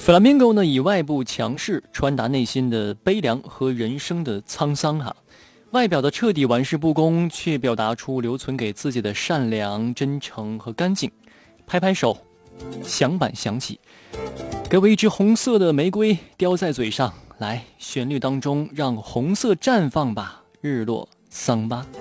Flamingo 呢，以外部强势传达内心的悲凉和人生的沧桑哈。外表的彻底玩世不恭，却表达出留存给自己的善良、真诚和干净。拍拍手，响板响起，给我一支红色的玫瑰叼在嘴上，来，旋律当中让红色绽放吧，日落桑巴。